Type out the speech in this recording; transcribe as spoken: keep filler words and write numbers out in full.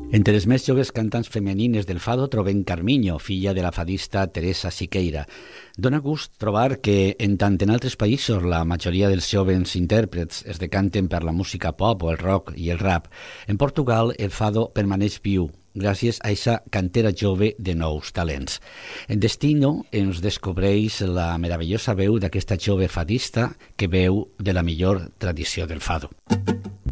Entre les més joves cantants femenines del fado trobem Carmiño, filla de la fadista Teresa Siqueira. Dóna gust trobar que, en tant en altres països, la majoria dels jovens intèrprets es decanten per la música pop o el rock i el rap. En Portugal, el fado permaneix viu, gràcies a aquesta cantera jove de nous talents. En Destino ens descobreix la meravellosa veu d'aquesta jove fadista que veu de la millor tradició del fado.